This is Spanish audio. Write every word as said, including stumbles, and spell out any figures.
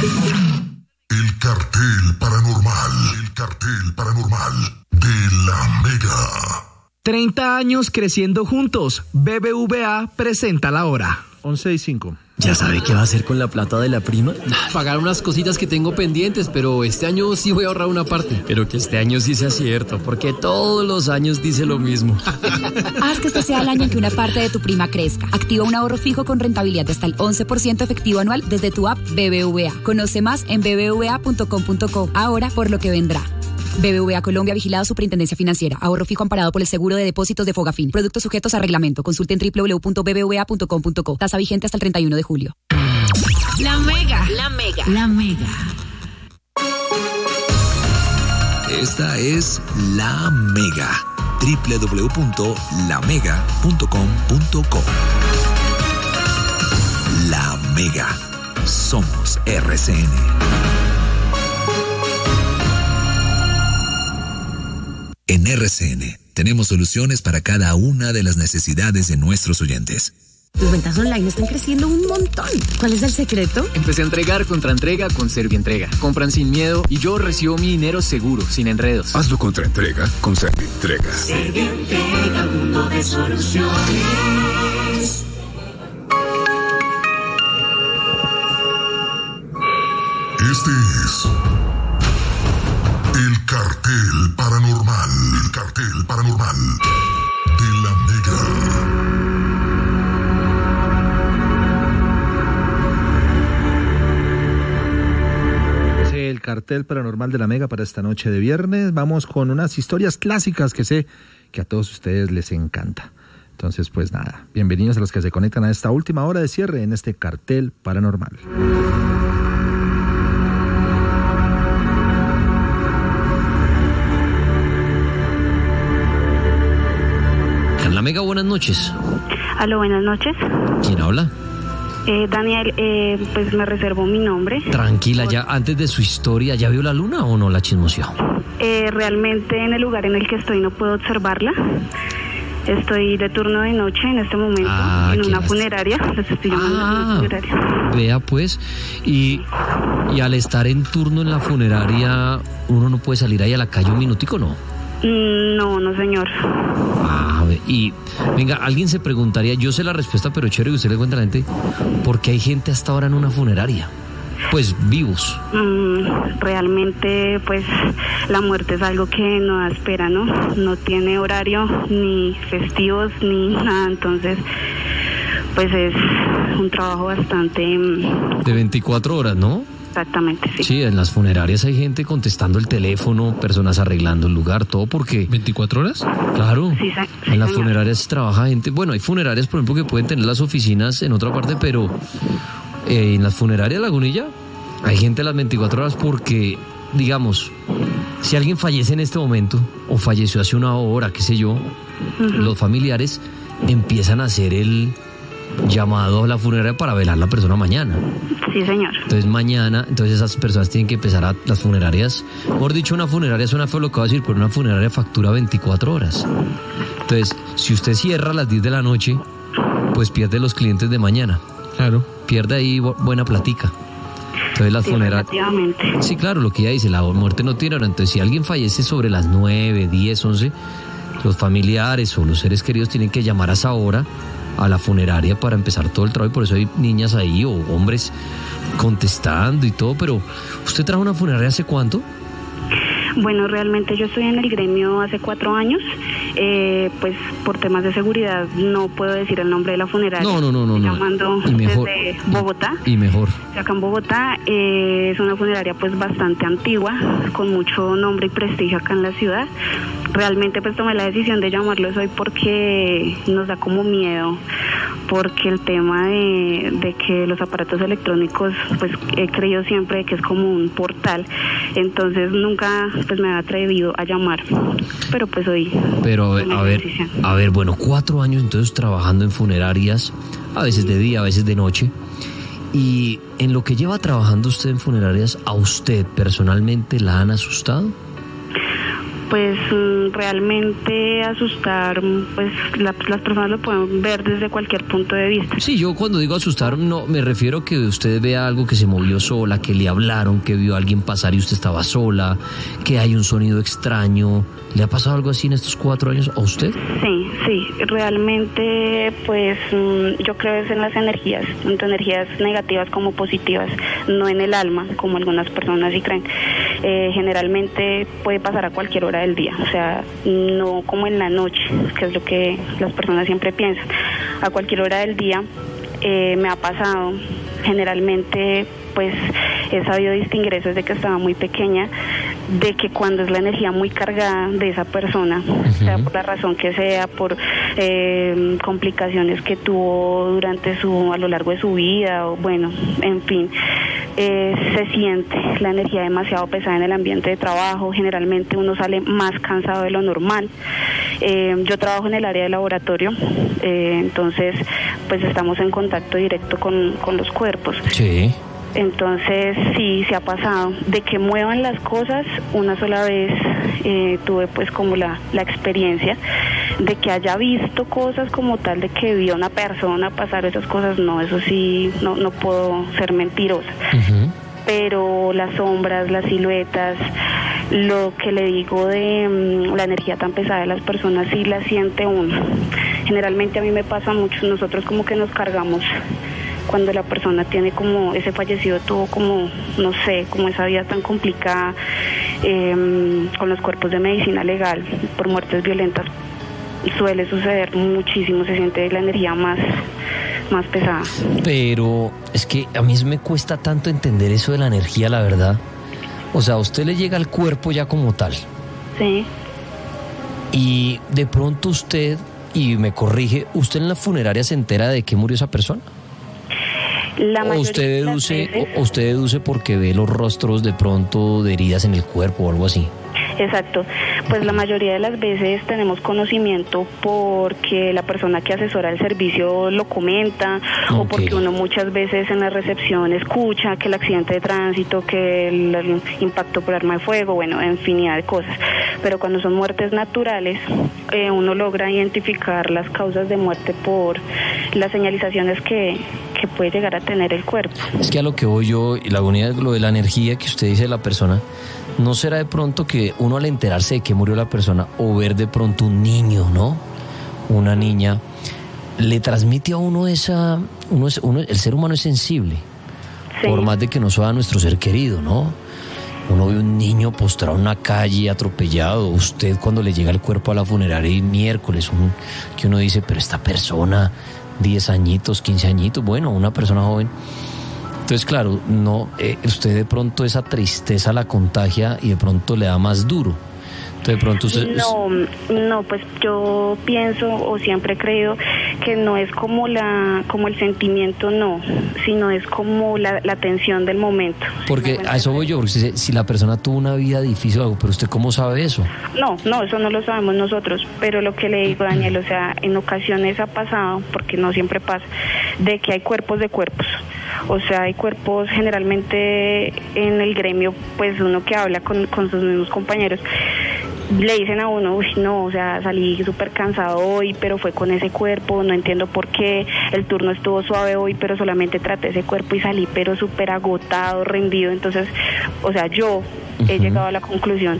El cartel paranormal, el cartel paranormal de la Mega. treinta años creciendo juntos. B B V A presenta la hora. once y cinco. ¿Ya sabe qué va a hacer con la plata de la prima? Pagar unas cositas que tengo pendientes, pero este año sí voy a ahorrar una parte. Pero que este año sí sea cierto, porque todos los años dice lo mismo. Haz que este sea el año en que una parte de tu prima crezca. Activa un ahorro fijo con rentabilidad de hasta el once por ciento efectivo anual desde tu app B B V A. Conoce más en b b v a punto com punto co. Ahora por lo que vendrá. B B V A Colombia, vigilado Superintendencia Financiera. Ahorro fijo amparado por el seguro de depósitos de Fogafín. Productos sujetos a reglamento. Consulte en w w w punto b b v a punto com punto co. Tasa vigente hasta el treinta y uno de julio. La Mega. La Mega. La Mega. Esta es La Mega. w w w punto la mega punto com punto co. La Mega. Somos R C N. En R C N tenemos soluciones para cada una de las necesidades de nuestros oyentes. Tus ventas online están creciendo un montón. ¿Cuál es el secreto? Empecé a entregar contra entrega con Servientrega. Compran sin miedo y yo recibo mi dinero seguro, sin enredos. Hazlo contra entrega con Servientrega. Servientrega, mundo de soluciones. Este es el cartel paranormal. El cartel paranormal de la Mega. El cartel paranormal de la Mega para esta noche de viernes. Vamos con unas historias clásicas que sé que a todos ustedes les encanta. Entonces, pues nada, bienvenidos a los que se conectan a esta última hora de cierre en este cartel paranormal. En la Mega, buenas noches. Aló, buenas noches. ¿Quién habla? Eh, Daniel, eh, pues me reservo mi nombre. Tranquila, ya antes de su historia, ¿ya vio la luna o no la chismoseó? Eh, realmente en el lugar en el que estoy no puedo observarla. Estoy de turno de noche en este momento, ah, en una lástima. funeraria. Les estoy llamando ah, a una funeraria. Vea pues, y, y al estar en turno en la funeraria, ¿uno no puede salir ahí a la calle un minutico, no? No, no señor. Ah, y venga, alguien se preguntaría, yo sé la respuesta, pero chévere que usted le cuente a la gente, ¿por qué hay gente hasta ahora en una funeraria? Pues vivos. Mm, realmente, pues la muerte es algo que no da espera, ¿no? No tiene horario, ni festivos, ni nada, entonces, pues es un trabajo bastante... De veinticuatro horas, ¿no? Exactamente, sí. Sí, en las funerarias hay gente contestando el teléfono, personas arreglando el lugar, todo porque... ¿veinticuatro horas? Claro. Sí, sí, en las señor. funerarias trabaja gente... Bueno, hay funerarias, por ejemplo, que pueden tener las oficinas en otra parte, pero eh, en las funerarias Lagunilla hay gente a las veinticuatro horas porque, digamos, si alguien fallece en este momento o falleció hace una hora, qué sé yo, uh-huh. los familiares empiezan a hacer el llamado a la funeraria para velar a la persona mañana. Sí, señor. Entonces mañana, entonces esas personas tienen que empezar a las funerarias, mejor dicho, una funeraria suena feo lo que voy a decir, pero una funeraria factura veinticuatro horas. Entonces, si usted cierra a las diez de la noche, pues pierde los clientes de mañana. Claro. Pierde ahí bu- buena platica. Entonces las sí, funerarias... Efectivamente. Sí, claro, lo que ella dice, la muerte no tiene hora. Entonces, si alguien fallece sobre las nueve, diez, once, los familiares o los seres queridos tienen que llamar a esa hora a la funeraria para empezar todo el trabajo, y por eso hay niñas ahí o hombres contestando y todo. Pero ¿usted trajo una funeraria hace cuánto? Bueno, realmente yo estoy en el gremio hace cuatro años, eh, pues por temas de seguridad no puedo decir el nombre de la funeraria. No, no, no, no. Estoy no. llamando Y mejor, desde Bogotá. Y, y mejor. Acá en Bogotá eh, es una funeraria pues bastante antigua, con mucho nombre y prestigio acá en la ciudad. Realmente pues tomé la decisión de llamarlos hoy porque nos da como miedo, porque el tema de, de que los aparatos electrónicos, pues he creído siempre que es como un portal, entonces nunca pues me he atrevido a llamar, pero pues hoy... Pero a ver, a ver, a ver, bueno, cuatro años entonces trabajando en funerarias, a veces de día, a veces de noche, y en lo que lleva trabajando usted en funerarias, ¿a usted personalmente la han asustado? pues realmente asustar, pues la, las personas lo pueden ver desde cualquier punto de vista. Sí, yo cuando digo asustar no me refiero a que usted vea algo que se movió sola, que le hablaron, que vio a alguien pasar y usted estaba sola, que hay un sonido extraño. ¿Le ha pasado algo así en estos cuatro años a usted? Sí, sí, realmente pues yo creo es en las energías, tanto energías negativas como positivas, no en el alma, como algunas personas sí creen. Eh, generalmente puede pasar a cualquier hora del día, o sea, no como en la noche, que es lo que las personas siempre piensan. A cualquier hora del día eh, me ha pasado, generalmente pues he sabido distinguir eso desde que estaba muy pequeña, de que cuando es la energía muy cargada de esa persona, uh-huh. sea por la razón que sea, por eh, complicaciones que tuvo durante su, a lo largo de su vida, o bueno, en fin, eh, se siente la energía demasiado pesada en el ambiente de trabajo. Generalmente uno sale más cansado de lo normal. Eh, yo trabajo en el área de laboratorio, eh, entonces pues estamos en contacto directo con, con los cuerpos. Sí. Entonces sí, se ha pasado de que muevan las cosas. Una sola vez eh, tuve pues como la, la experiencia de que haya visto cosas como tal, de que vio una persona pasar esas cosas. No, eso sí, no, no puedo ser mentirosa. Uh-huh. Pero las sombras, las siluetas, lo que le digo de um, la energía tan pesada de las personas, sí la siente uno. Generalmente a mí me pasa mucho, nosotros como que nos cargamos cuando la persona tiene como, ese fallecido tuvo como, no sé, como esa vida tan complicada, eh, con los cuerpos de medicina legal por muertes violentas, suele suceder muchísimo, se siente la energía más, más pesada. Pero es que a mí me cuesta tanto entender eso de la energía, la verdad. O sea, a usted le llega al cuerpo ya como tal. Sí. Y de pronto usted, y me corrige, ¿usted en la funeraria se entera de que murió esa persona? La o usted deduce, o usted deduce porque ve los rostros de pronto de heridas en el cuerpo o algo así. Exacto, pues la mayoría de las veces tenemos conocimiento porque la persona que asesora el servicio lo comenta, okay. o porque uno muchas veces en la recepción escucha que el accidente de tránsito, que el, el impacto por arma de fuego, bueno, infinidad de cosas. Pero cuando son muertes naturales, eh, uno logra identificar las causas de muerte por las señalizaciones que, que puede llegar a tener el cuerpo. Es que a lo que voy yo, y la agonía, lo de la energía que usted dice de la persona, ¿no será de pronto que uno al enterarse de que murió la persona o ver de pronto un niño, ¿no? Una niña, le transmite a uno esa... Uno es, uno, el ser humano es sensible, sí. Por más de que no sea nuestro ser querido, ¿no? Uno ve un niño postrado en una calle, atropellado. Usted cuando le llega el cuerpo a la funeraria y miércoles, un, que uno dice, pero esta persona, diez añitos, quince añitos, bueno, una persona joven... Entonces, claro, no, eh, usted de pronto esa tristeza la contagia y de pronto le da más duro. Entonces, de pronto usted... No, no, pues yo pienso o siempre he creído que no es como la, como el sentimiento, no, sino es como la, la tensión del momento. Porque a eso voy yo, porque si, si la persona tuvo una vida difícil o algo, pero ¿usted cómo sabe eso? No, no, eso no lo sabemos nosotros, pero lo que le digo, Daniel, o sea, en ocasiones ha pasado, porque no siempre pasa, de que hay cuerpos de cuerpos. O sea, hay cuerpos generalmente en el gremio, pues uno que habla con, con sus mismos compañeros, le dicen a uno, uy, no, o sea, salí súper cansado hoy, pero fue con ese cuerpo, no entiendo por qué, el turno estuvo suave hoy, pero solamente traté ese cuerpo y salí, pero súper agotado, rendido. Entonces, o sea, yo he uh-huh. llegado a la conclusión